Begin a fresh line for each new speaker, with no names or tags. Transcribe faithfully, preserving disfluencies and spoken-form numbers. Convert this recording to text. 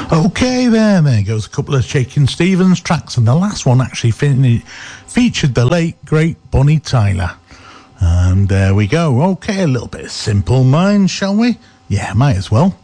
Okay, there, there goes a couple of Shakin' Stevens tracks, and the last one actually fin- featured the late, great Bonnie Tyler. And there we go. Okay, a little bit of Simple Minds, shall we? Yeah, might as well.